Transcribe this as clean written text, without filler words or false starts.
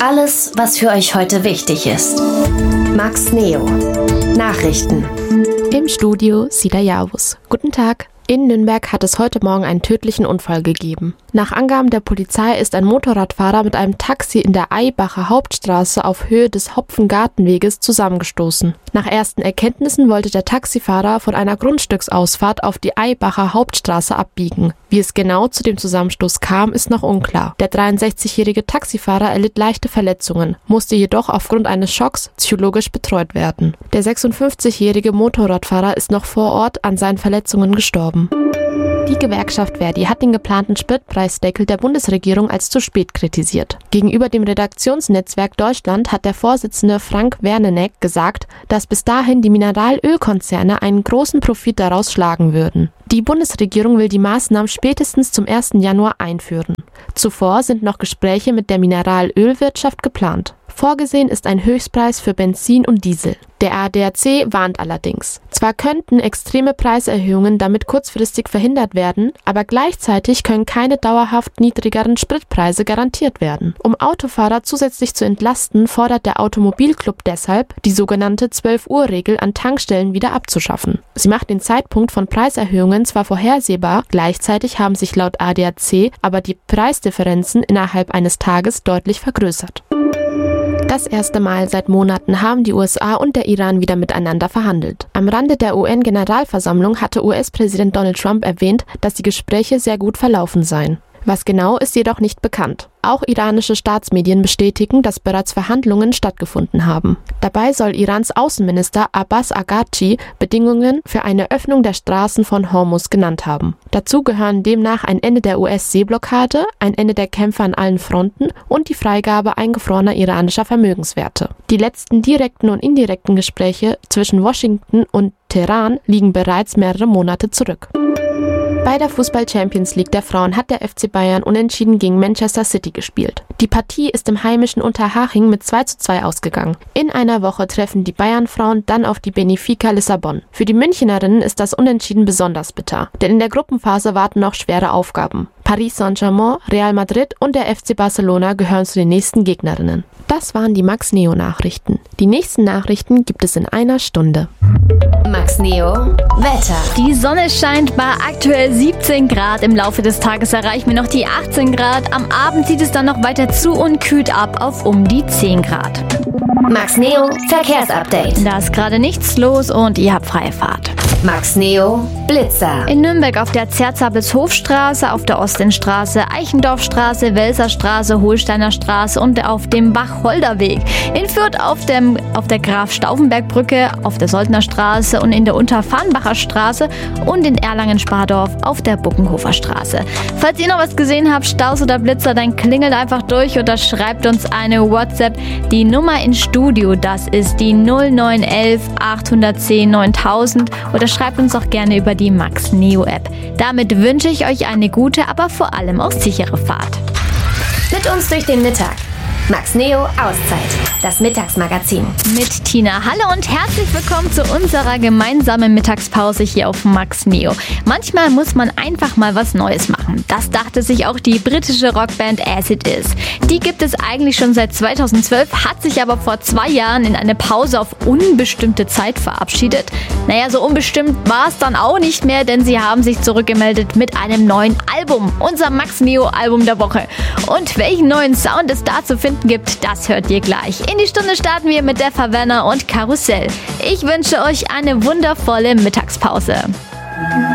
Alles, was für euch heute wichtig ist. Max Neo. Nachrichten. Im Studio Sida Yavuz. Guten Tag. In Nürnberg hat es heute Morgen einen tödlichen Unfall gegeben. Nach Angaben der Polizei ist ein Motorradfahrer mit einem Taxi in der Aibacher Hauptstraße auf Höhe des Hopfengartenweges zusammengestoßen. Nach ersten Erkenntnissen wollte der Taxifahrer von einer Grundstücksausfahrt auf die Aibacher Hauptstraße abbiegen. Wie es genau zu dem Zusammenstoß kam, ist noch unklar. Der 63-jährige Taxifahrer erlitt leichte Verletzungen, musste jedoch aufgrund eines Schocks psychologisch betreut werden. Der 56-jährige Motorradfahrer ist noch vor Ort an seinen Verletzungen gestorben. Die Gewerkschaft ver.di hat den geplanten Spritpreisdeckel der Bundesregierung als zu spät kritisiert. Gegenüber dem Redaktionsnetzwerk Deutschland hat der Vorsitzende Frank Werneneck gesagt, dass bis dahin die Mineralölkonzerne einen großen Profit daraus schlagen würden. Die Bundesregierung will die Maßnahmen spätestens zum 1. Januar einführen. Zuvor sind noch Gespräche mit der Mineralölwirtschaft geplant. Vorgesehen ist ein Höchstpreis für Benzin und Diesel. Der ADAC warnt allerdings. Zwar könnten extreme Preiserhöhungen damit kurzfristig verhindert werden, aber gleichzeitig können keine dauerhaft niedrigeren Spritpreise garantiert werden. Um Autofahrer zusätzlich zu entlasten, fordert der Automobilclub deshalb, die sogenannte 12-Uhr-Regel an Tankstellen wieder abzuschaffen. Sie macht den Zeitpunkt von Preiserhöhungen zwar vorhersehbar, gleichzeitig haben sich laut ADAC aber die Preisdifferenzen innerhalb eines Tages deutlich vergrößert. Das erste Mal seit Monaten haben die USA und der Iran wieder miteinander verhandelt. Am Rande der UN-Generalversammlung hatte US-Präsident Donald Trump erwähnt, dass die Gespräche sehr gut verlaufen seien. Was genau ist jedoch nicht bekannt. Auch iranische Staatsmedien bestätigen, dass bereits Verhandlungen stattgefunden haben. Dabei soll Irans Außenminister Abbas Araghchi Bedingungen für eine Öffnung der Straßen von Hormuz genannt haben. Dazu gehören demnach ein Ende der US-Seeblockade, ein Ende der Kämpfe an allen Fronten und die Freigabe eingefrorener iranischer Vermögenswerte. Die letzten direkten und indirekten Gespräche zwischen Washington und Teheran liegen bereits mehrere Monate zurück. Bei der Fußball-Champions League der Frauen hat der FC Bayern unentschieden gegen Manchester City gespielt. Die Partie ist im heimischen Unterhaching mit 2:2 ausgegangen. In einer Woche treffen die Bayern-Frauen dann auf die Benfica Lissabon. Für die Münchnerinnen ist das Unentschieden besonders bitter, denn in der Gruppenphase warten noch schwere Aufgaben. Paris Saint-Germain, Real Madrid und der FC Barcelona gehören zu den nächsten Gegnerinnen. Das waren die Max Neo Nachrichten. Die nächsten Nachrichten gibt es in einer Stunde. Max Neo Wetter. Die Sonne scheint bei aktuell 17 Grad. Im Laufe des Tages erreichen wir noch die 18 Grad. Am Abend zieht es dann noch weiter zu und kühlt ab auf um die 10 Grad. Max Neo Verkehrsupdate. Da ist gerade nichts los und ihr habt freie Fahrt. Max Neo Blitzer. In Nürnberg auf der Zerzabelshofstraße, auf der Ostenstraße, Eichendorfstraße, Welserstraße, Holsteiner Straße und auf dem Bacholderweg. In Fürth auf der Graf-Stauffenberg-Brücke, auf der Soldner Straße und in der Unterfarnbacher Straße und in Erlangen-Spardorf auf der Buckenhofer Straße. Falls ihr noch was gesehen habt, Staus oder Blitzer, dann klingelt einfach durch oder schreibt uns eine WhatsApp. Die Nummer ins Studio, das ist die 0911 810 9000 oder schreibt uns auch gerne über die Max Neo App. Damit wünsche ich euch eine gute, aber vor allem auch sichere Fahrt. Mit uns durch den Mittag. Max Neo Auszeit, das Mittagsmagazin. Mit Tina. Hallo und herzlich willkommen zu unserer gemeinsamen Mittagspause hier auf Max Neo. Manchmal muss man einfach mal was Neues machen. Das dachte sich auch die britische Rockband As It Is. Die gibt es eigentlich schon seit 2012, hat sich aber vor 2 Jahren in eine Pause auf unbestimmte Zeit verabschiedet. Naja, so unbestimmt war es dann auch nicht mehr, denn sie haben sich zurückgemeldet mit einem neuen Album. Unser Max Neo Album der Woche. Und welchen neuen Sound es da zu finden gibt, das hört ihr gleich. In die Stunde starten wir mit der Verwerner und Karussell. Ich wünsche euch eine wundervolle Mittagspause.